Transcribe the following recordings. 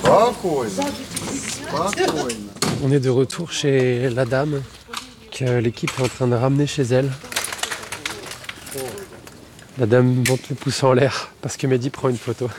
On est de retour chez la dame que l'équipe est en train de ramener chez elle. La dame monte le pouce en l'air parce que Mehdi prend une photo.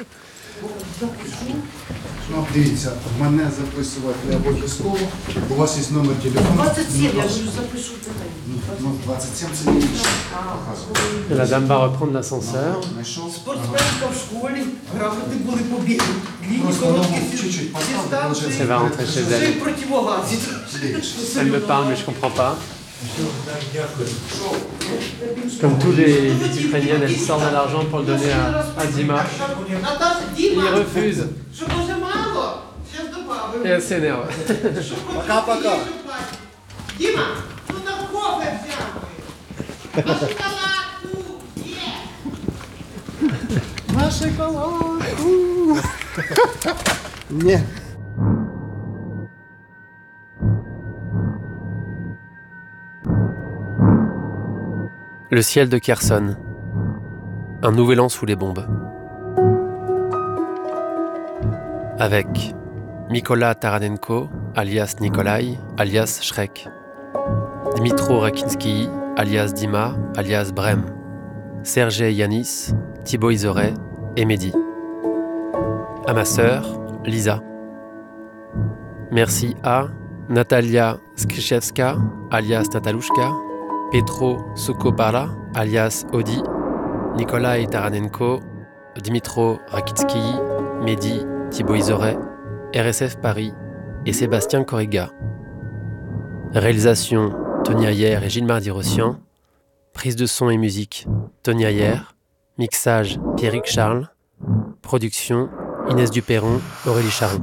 Дивіться, мене записувати не обов'язково. У вас є номер телефону. 27, я вже запишу тебе. 27 це більше. Et la dame va reprendre l'ascenseur. Спортсменка в школі, грамоти були побіги. Длінні Просто короткі чуть-чуть Elle va rentrer chez elle. противогазі. Elle me parle mais je comprends pas. Comme tous les Ukrainiennes, elle sort de l'argent pour le donner à Dima. Il refuse. Що дуже мало, зараз добавимо. Et elle s'énerve. Пока-пока. Діма, ну там кофе взяли. На шоколадку, є. На шоколадку. Ні. Le ciel de Kherson. Un nouvel an sous les bombes. Avec Mykola Taranenko, alias Nikolai, alias Shrek. Dmitro Rakinsky, alias Dima, alias Brem. Sergei Yanis, Thibaut Isoret et Mehdi. À ma sœur, Lisa. Merci à Natalia Skrichevska, alias Natalushka, Petro Sokopala, alias Odi, Nikolai Taranenko, Dmitro Rakitsky, Mehdi, Thibaut Isoret, RSF Paris et Sébastien Corriga. Réalisation Tony Ayer et Gilles Mardy-Rossian. Prise de son et musique Tony Ayer. Mixage Pierrick Charles. Production Inès Duperron, Aurélie Charon.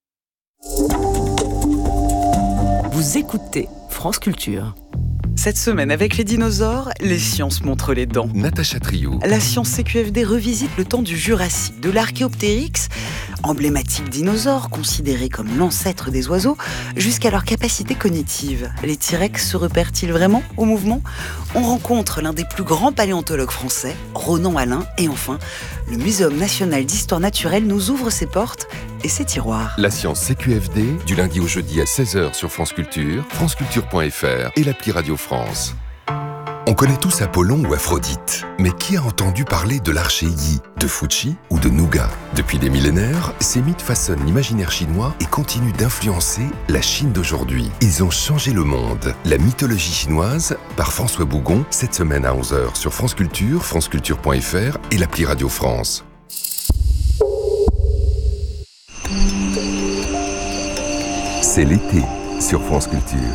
Vous écoutez France Culture. Cette semaine, avec les dinosaures, les sciences montrent les dents. Natacha Trio. La science CQFD revisite le temps du Jurassique, de l'Archéoptérix, emblématique dinosaure considéré comme l'ancêtre des oiseaux, jusqu'à leur capacité cognitive. Les T-Rex se repèrent-ils vraiment au mouvement ? On rencontre l'un des plus grands paléontologues français, Ronan Alain, et enfin, le Muséum national d'histoire naturelle nous ouvre ses portes et ses tiroirs. La science CQFD, du lundi au jeudi à 16h sur France Culture, franceculture.fr et l'appli Radio France. On connaît tous Apollon ou Aphrodite, mais qui a entendu parler de l'archer Yi, de Fuchi ou de Nougat ? Depuis des millénaires, ces mythes façonnent l'imaginaire chinois et continuent d'influencer la Chine d'aujourd'hui. Ils ont changé le monde. La mythologie chinoise, par François Bougon, cette semaine à 11h sur France Culture, franceculture.fr et l'appli Radio France. C'est l'été sur France Culture.